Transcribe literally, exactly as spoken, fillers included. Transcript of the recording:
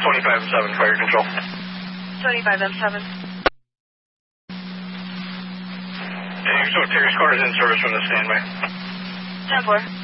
twenty-five and seven, fire control. twenty-five and seven. And so Terry's car is in service from the standby. ten four.